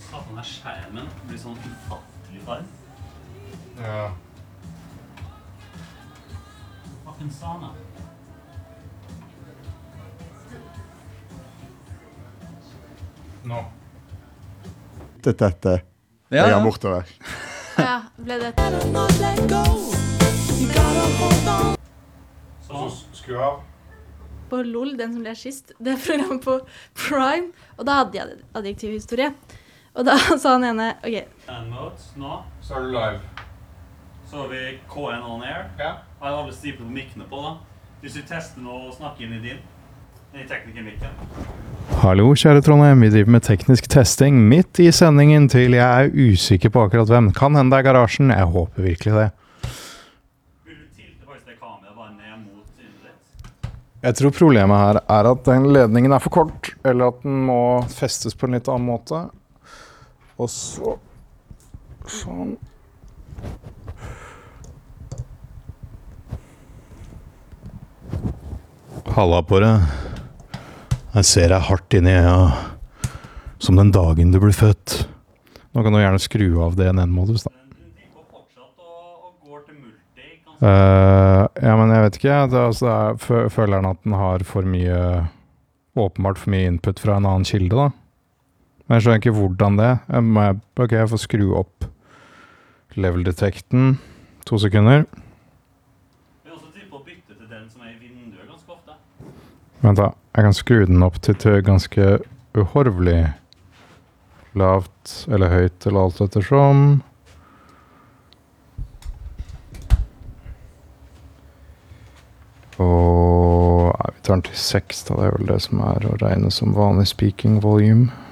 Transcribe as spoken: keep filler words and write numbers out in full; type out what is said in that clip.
Satan, her skjermen blir sånn ufattelig farm. Ja. Fucking sana. Nå. Dette, dette. Ja, Jeg ja. er bortover. Ja, ble det Så skru av. på LOL, den som ble sist. Det er programmet på Prime, og da hadde jeg adjektivhistorie. Og da sa han ene, ok, And modes, nå. Så er du live. Så har vi K N on air. Ja. Jeg har alle stripene på mikkene på da. Hvis vi tester nå og snakker inn i din, inn i teknikermikken. Hallo, kjære Trondheim. Vi driver med teknisk testing midt i sendingen til jeg er usikker på akkurat hvem. Kan hende det er garasjen. Jeg håper virkelig det. Vil du tilte faktisk det kameraet bare ned mot trynet ditt? Jeg tror problemet her er at den ledningen er for kort, eller at den må festes på en litt annen måte. Og så... Sånn. Halla på det. Jeg ser deg hardt inn i øya, som den dagen du ble født. Nå kan du gjerne skru av det en modus da. Men du driver fortsatt og, og går til multi. Ganske Uh, ja, men jeg vet ikke. Det, altså, det er, fø- føler han at den har for mye, åpenbart for mye input fra en annen kilde da. Men jeg skjønner ikke hvordan det. Jeg må, ok, jeg får skru opp level-detekten. To sekunder. Vi også driver på å bytte til den som er i vinduet ganske ofte. Vent da, jeg kan skru den opp til, til ganske uhorvelig lavt eller høyt eller alt ettersom. Og nei, vi tar den til seks da, det er vel det som er å regne som vanlig speaking volume.